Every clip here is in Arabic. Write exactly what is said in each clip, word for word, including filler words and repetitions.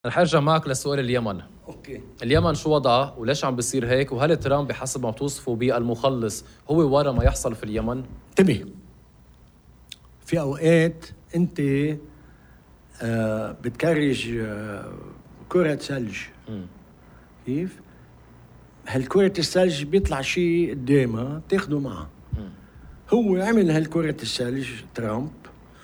رح ارجع معك لسؤال اليمن. اوكي. اليمن شو وضعها وليش عم بيصير هيك، وهل ترامب بحسب ما بتوصفه بالمخلص هو ورا ما يحصل في اليمن؟ انتبه، في اوقات انت آه بتكرج آه كرة ثلج. كيف؟ هالكرة الثلج بيطلع شيء قدامها تاخده معها. مم. هو عمل هالكرة الثلج ترامب،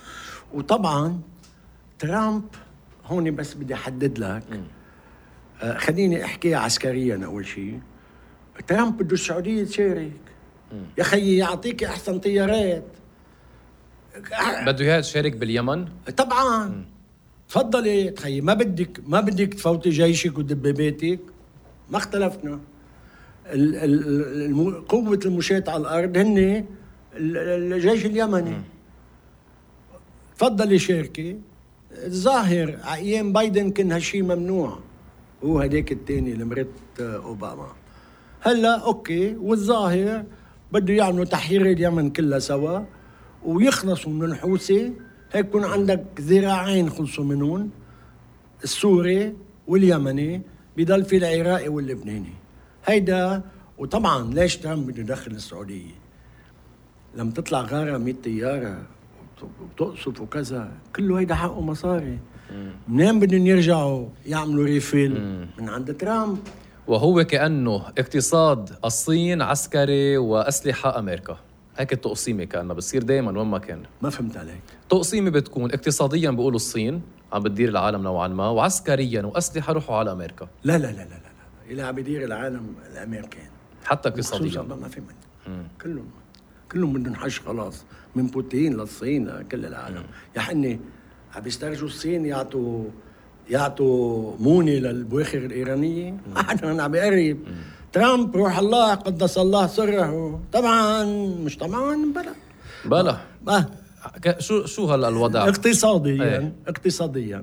وطبعا ترامب هون بس بدي احدد لك. آه خليني احكي عسكريا اول شيء. ترامب بده السعوديه تشارك. مم. يا خيي يعطيك احسن طيارات. بده اياها تشارك باليمن؟ طبعا. مم. تفضلي تخيي، ما بدك ما بدك تفوتي جيشك ودباباتك، ما اختلفنا. ال ال قوة المشاة على الأرض هن الجيش اليمني. مم. تفضلي شاركي. الظاهر على أيام بايدن كان هالشي ممنوع، هو هداك الثاني اللي مرت أوباما. هلا أوكي، والظاهر بده يعملوا تحرير اليمن كلها سوا ويخلصوا من الحوثي، هيك يكون عندك ذراعين خلصوا منهم، السوري واليمني، بيضل في العراقي واللبناني. هيدا. وطبعا ليش ترامب بده يدخل السعوديه؟ لما تطلع غاره مية طياره وتقصف وكذا، كله هيدا حقه مصاري. منين بدهم يرجعوا يعملوا ريفيل؟ مم. من عند ترامب. وهو كأنه اقتصاد الصين عسكري وأسلحة أمريكا، هيك التقسيمة كأنها بتصير دايما وين ما كان. ما فهمت عليك. تقسيمة بتكون اقتصاديا بيقولوا الصين عم بتدير العالم نوعا ما، وعسكريا وأسلحة روحوا على أمريكا. لا لا لا لا لا, لا. اللي عم بيدير العالم الأمريكان حتى اقتصاديا ما في من كلهم كلهم بدهم حش خلاص، من بوتين للصين لكل العالم. مم. يا حني عم بيسترجوا الصين يعطوا يعطوا مونة للبواخر الإيرانية. أحد عم بيقرب. ترامب روح الله قدس الله سره، طبعا مش طبعا بلا بلا ما. شو شو هلا الوضع اقتصاديا؟ ايه؟ اقتصاديا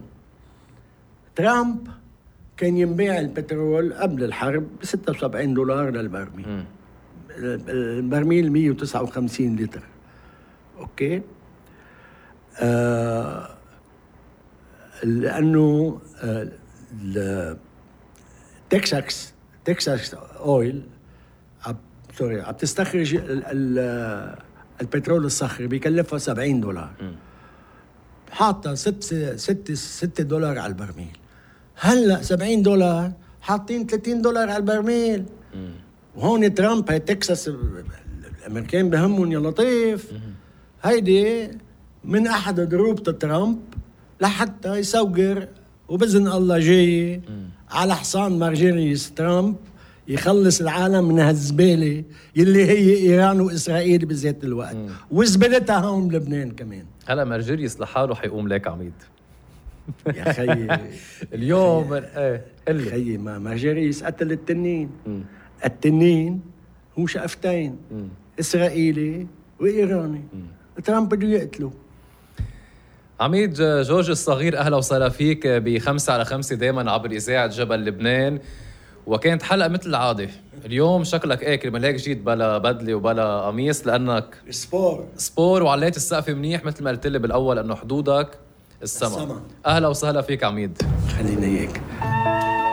ترامب كان ينبيع البترول قبل الحرب ب ستة وسبعين دولار للبرميل. م. البرميل مية وتسعة وخمسين لتر. اوكي. آه لانه آه تكساس تكساس اويل عب سوري عم تستخرج ال ال البترول الصخري بيكلفها سبعين دولار. حاطه ست ست ست دولار على البرميل. هلا سبعين دولار حاطين ثلاثين دولار على البرميل. م. وهون ترامب هي تكساس الامريكان بهمهم يا لطيف. م. هيدي من احد ضروب ترامب لحتى يسوقر، وباذن الله جاي على حصان مارجيريس ترامب يخلص العالم من هالزباله يلي هي ايران واسرائيل بذات الوقت، وزبالتها هون بلبنان كمان. هلا مارجيريس لحاله حيقوم لك عميد. يا خيي اليوم ايه قل خيي ما مارجيريس قتل التنين. م. التنين هو شقفتين، م. اسرائيلي وايراني. م. ترامب بده يقتله. عميد جورج الصغير، أهلا وسهلا فيك بخمسة على خمسة دايما عبر إذاعة جبل لبنان، وكانت حلقة مثل العادة. اليوم شكلك اكل من هيك جيت بلا بدلة وبلا قميص لأنك سبور سبور وعليت السقف منيح مثل ما قلت لي بالأول أنه حدودك السما. السما. أهلا وسهلا فيك عميد. خلينا إياك.